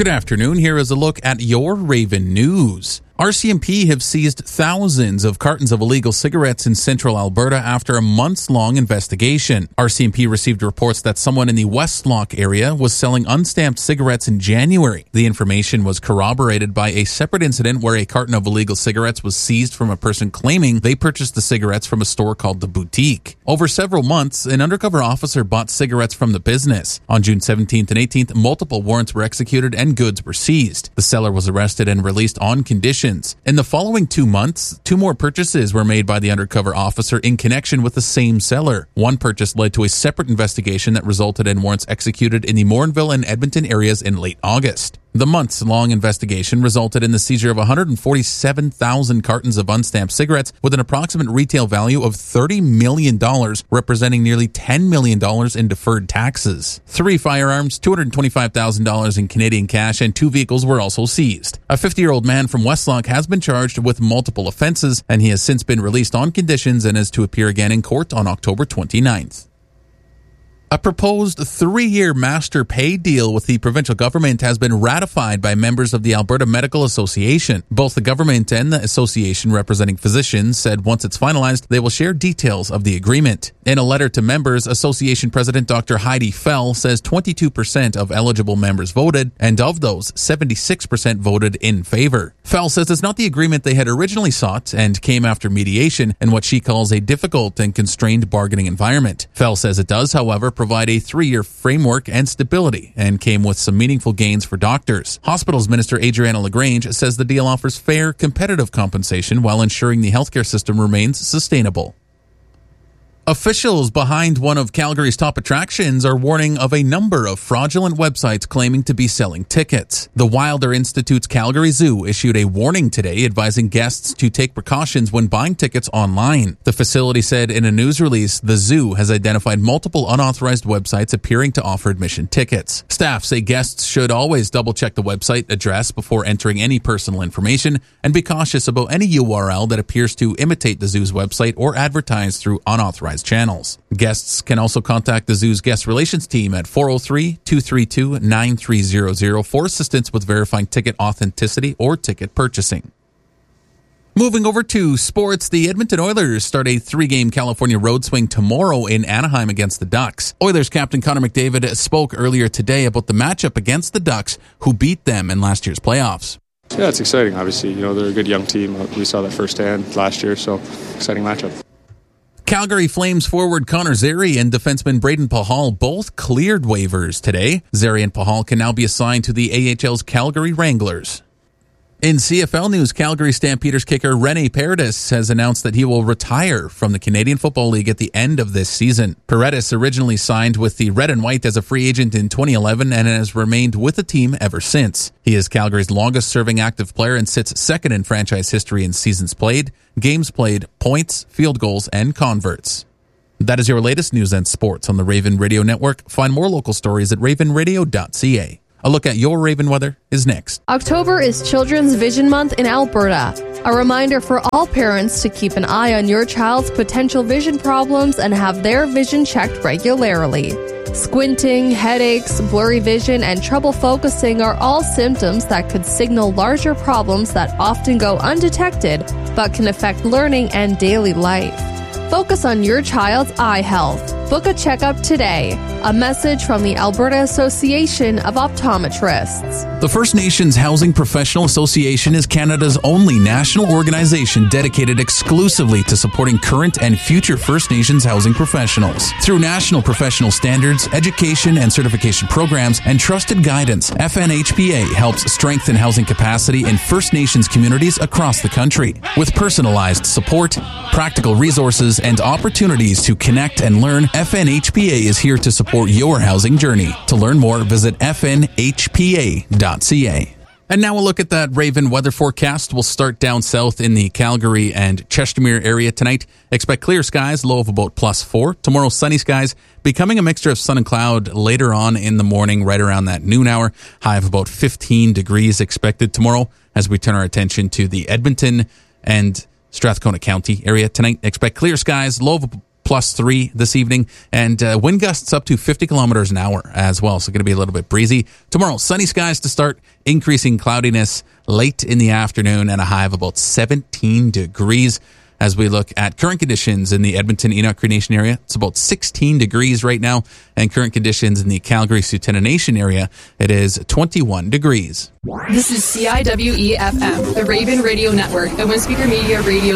Good afternoon. Here is a look at your Raven News. RCMP have seized thousands of cartons of illegal cigarettes in central Alberta after a months-long investigation. RCMP received reports that someone in the Westlock area was selling unstamped cigarettes in January. The information was corroborated by a separate incident where a carton of illegal cigarettes was seized from a person claiming they purchased the cigarettes from a store called The Boutique. Over several months, an undercover officer bought cigarettes from the business. On June 17th and 18th, multiple warrants were executed and goods were seized. The seller was arrested and released on condition. In the following 2 months, 2 more purchases were made by the undercover officer in connection with the same seller. One purchase led to a separate investigation that resulted in warrants executed in the Morinville and Edmonton areas in late August. The months-long investigation resulted in the seizure of 147,000 cartons of unstamped cigarettes with an approximate retail value of $30 million, representing nearly $10 million in deferred taxes. 3 firearms, $225,000 in Canadian cash, and 2 vehicles were also seized. A 50-year-old man from Westlock has been charged with multiple offenses, and he has since been released on conditions and is to appear again in court on October 29th. A proposed 3-year master pay deal with the provincial government has been ratified by members of the Alberta Medical Association. Both the government and the association representing physicians said once it's finalized, they will share details of the agreement. In a letter to members, Association President Dr. Heidi Fell says 22% of eligible members voted, and of those, 76% voted in favor. Fell says it's not the agreement they had originally sought and came after mediation and what she calls a difficult and constrained bargaining environment. Fell says it does, however, provide a 3-year framework and stability and came with some meaningful gains for doctors. Hospitals Minister Adriana LaGrange says the deal offers fair, competitive compensation while ensuring the healthcare system remains sustainable. Officials behind one of Calgary's top attractions are warning of a number of fraudulent websites claiming to be selling tickets. The Wilder Institute's Calgary Zoo issued a warning today advising guests to take precautions when buying tickets online. The facility said in a news release the zoo has identified multiple unauthorized websites appearing to offer admission tickets. Staff say guests should always double-check the website address before entering any personal information and be cautious about any URL that appears to imitate the zoo's website or advertise through unauthorized channels. Guests can also contact the zoo's guest relations team at 403-232-9300 for assistance with verifying ticket authenticity or ticket purchasing. Moving over to sports, the Edmonton Oilers start a 3-game California road swing tomorrow in Anaheim against the Ducks. Oilers captain Connor McDavid spoke earlier today about the matchup against the Ducks, who beat them in last year's playoffs. Yeah, it's exciting, obviously. They're a good young team. We saw that firsthand last year, so exciting matchup. Calgary Flames forward Connor Zary and defenseman Braden Pahal both cleared waivers today. Zary and Pahal can now be assigned to the AHL's Calgary Wranglers. In CFL news, Calgary Stampeders kicker Rene Paredes has announced that he will retire from the Canadian Football League at the end of this season. Paredes originally signed with the Red and White as a free agent in 2011 and has remained with the team ever since. He is Calgary's longest-serving active player and sits second in franchise history in seasons played, games played, points, field goals, and converts. That is your latest news and sports on the Raven Radio Network. Find more local stories at ravenradio.ca. A look at your Raven weather is next. October is Children's Vision Month in Alberta. A reminder for all parents to keep an eye on your child's potential vision problems and have their vision checked regularly. Squinting, headaches, blurry vision, and trouble focusing are all symptoms that could signal larger problems that often go undetected but can affect learning and daily life. Focus on your child's eye health. Book a checkup today. A message from the Alberta Association of Optometrists. The First Nations Housing Professional Association is Canada's only national organization dedicated exclusively to supporting current and future First Nations housing professionals. Through national professional standards, education and certification programs, and trusted guidance, FNHPA helps strengthen housing capacity in First Nations communities across the country. With personalized support, practical resources, and opportunities to connect and learn, FNHPA is here to support your housing journey. To learn more, visit fnhpa.ca. And now we'll look at that Raven weather forecast. We'll start down south in the Calgary and Chestermere area tonight. Expect clear skies, low of about +4. Tomorrow, sunny skies, becoming a mixture of sun and cloud later on in the morning, right around that noon hour. High of about 15 degrees expected tomorrow as we turn our attention to the Edmonton and Strathcona County area tonight. Expect clear skies, low of plus 3 this evening, and wind gusts up to 50 kilometers an hour as well, so going to be a little bit breezy. Tomorrow, sunny skies to start, increasing cloudiness late in the afternoon, and a high of about 17 degrees. As we look at current conditions in the Edmonton-Enoch Cree Nation area, it's about 16 degrees right now, and current conditions in the Calgary-Sutena Nation area, it is 21 degrees. This is CIWE-FM, the Raven Radio Network, and One Speaker Media Radio